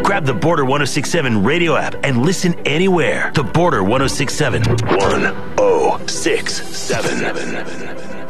Grab the Border 1067 radio app and listen anywhere. The Border 1067. 1067.